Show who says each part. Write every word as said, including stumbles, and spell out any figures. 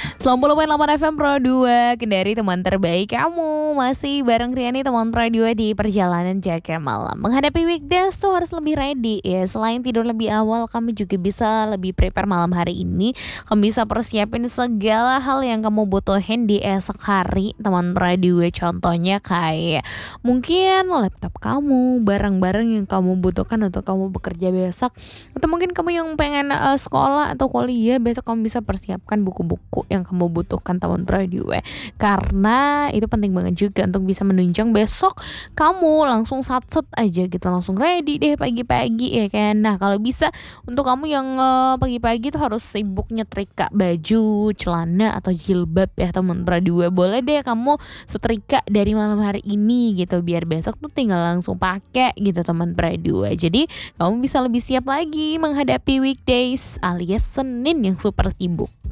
Speaker 1: sembilan puluh koma delapan F M Pro dua, Kendari teman terbaik kamu. Masih bareng Riani teman Pro dua di perjalanan jaga malam. Menghadapi weekdays tuh harus lebih ready ya. Selain tidur lebih awal, kamu juga bisa lebih prepare malam hari ini. Kamu bisa persiapin segala hal yang kamu butuhin di esok hari teman Pro dua. Contohnya kayak mungkin laptop kamu, barang-barang yang kamu butuhkan untuk kamu bekerja besok. Atau mungkin kamu yang pengen uh, sekolah atau kuliah besok, kamu bisa persiapkan buku-buku yang kamu butuhkan teman radio, karena itu penting banget juga untuk bisa menunjang besok kamu langsung satset aja gitu, langsung ready deh pagi-pagi ya kan. Nah kalau bisa untuk kamu yang uh, pagi-pagi tuh harus sibuk nyetrika baju, celana atau jilbab ya teman radio, boleh deh kamu setrika dari malam hari ini gitu, biar besok tuh tinggal langsung pakai gitu teman radio. Jadi kamu bisa lebih siap lagi menghadapi weekdays alias Senin yang super sibuk.